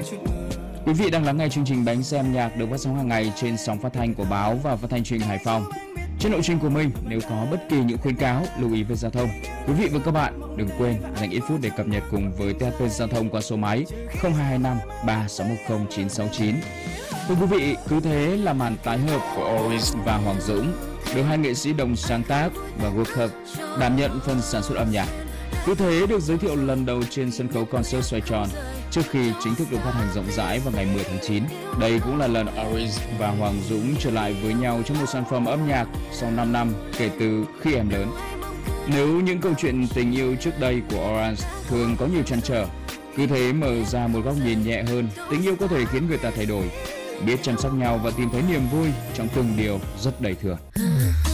Quý vị đang lắng nghe chương trình Bánh Xe âm nhạc được phát sóng hàng ngày trên sóng phát thanh của báo và phát thanh truyền hình Hải Phòng. Trên lộ trình của mình, nếu có bất kỳ những khuyến cáo, lưu ý về giao thông, quý vị và các bạn đừng quên dành ít phút để cập nhật cùng với THP Giao thông qua số máy 0225 3610 969. Thưa quý vị, cứ thế là màn tái hợp của Oris và Hoàng Dũng được hai nghệ sĩ đồng sáng tác và Work đảm nhận phần sản xuất âm nhạc. Cứ thế được giới thiệu lần đầu trên sân khấu concert xoay tròn trước khi chính thức được phát hành rộng rãi vào ngày 10 tháng 9. Đây cũng là lần Oris và Hoàng Dũng trở lại với nhau trong một sản phẩm âm nhạc sau 5 năm kể từ Khi Em Lớn. Nếu những câu chuyện tình yêu trước đây của Orange thường có nhiều trăn trở, cứ thế mở ra một góc nhìn nhẹ hơn, tình yêu có thể khiến người ta thay đổi, biết chăm sóc nhau và tìm thấy niềm vui trong từng điều rất đầy thường.